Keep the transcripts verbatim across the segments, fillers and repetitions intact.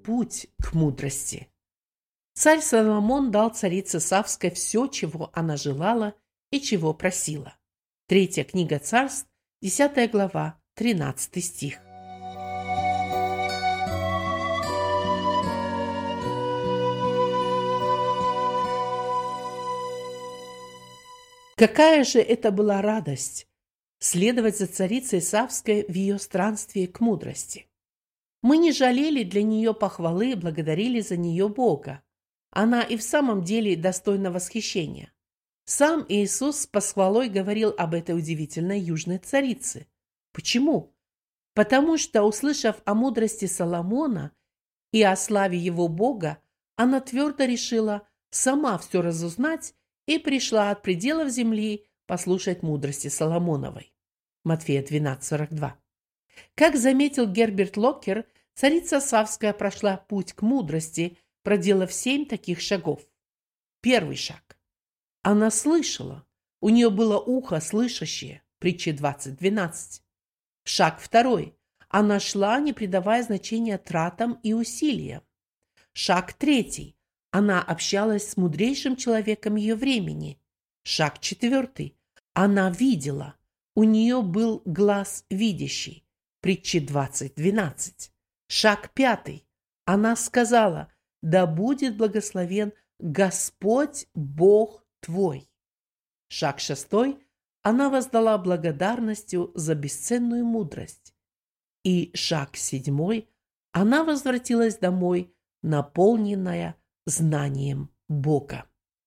путь к мудрости. Царь Соломон дал царице Савской все, чего она желала и чего просила. Третья книга Царств, десятая глава, тринадцатый стих. Какая же это была радость следовать за царицей Савской в ее странстве к мудрости. Мы не жалели для нее похвалы и благодарили за нее Бога. Она и в самом деле достойна восхищения. Сам Иисус с похвалой говорил об этой удивительной южной царице. Почему? Потому что, услышав о мудрости Соломона и о славе его Бога, она твердо решила сама все разузнать и пришла от пределов земли послушать мудрости Соломоновой. Матфея двенадцать сорок два. Как заметил Герберт Локкер, царица Савская прошла путь к мудрости, проделав семь таких шагов. Первый шаг. Она слышала. У нее было ухо слышащее. Притча двадцать двенадцать. Шаг второй. Она шла, не придавая значения тратам и усилиям. Шаг третий. Она общалась с мудрейшим человеком ее времени. Шаг четвертый. Она видела. У нее был глаз видящий. Притча двадцать двенадцать. Шаг пятый. Она сказала: «Да будет благословен Господь Бог твой». Шаг шестой. Она воздала благодарностью за бесценную мудрость. И шаг седьмой. Она возвратилась домой, наполненная знанием Бога.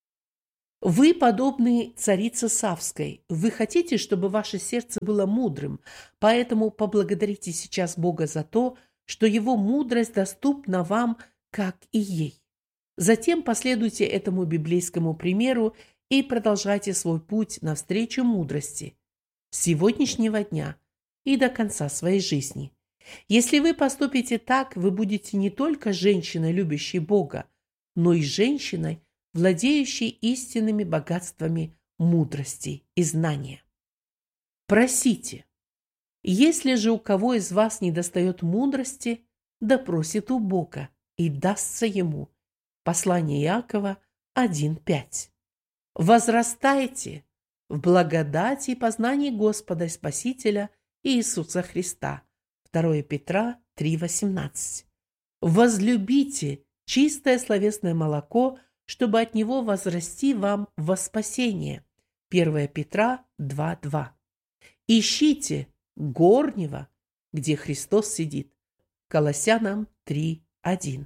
Вы подобны царице Савской. Вы хотите, чтобы ваше сердце было мудрым, поэтому поблагодарите сейчас Бога за то, что Его мудрость доступна вам, как и ей. Затем последуйте этому библейскому примеру и продолжайте свой путь навстречу мудрости с сегодняшнего дня и до конца своей жизни. Если вы поступите так, вы будете не только женщиной, любящей Бога, но и женщиной, владеющей истинными богатствами мудрости и знания. Просите. Если же у кого из вас недостает мудрости, да просит у Бога, и дастся ему. Послание Иакова один пять. Возрастайте в благодати и познании Господа и Спасителя Иисуса Христа. второе Петра три восемнадцать. Возлюбите чистое словесное молоко, чтобы от него возрасти вам во спасение. первое Петра два два. Ищите горнего, где Христос сидит. Колоссянам три один.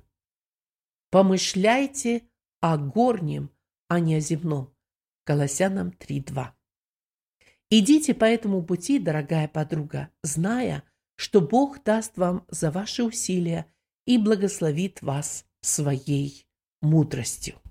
Помышляйте о горнем, а не о земном. Колоссянам три два. Идите по этому пути, дорогая подруга, зная, что Бог даст вам за ваши усилия и благословит вас своей мудростью.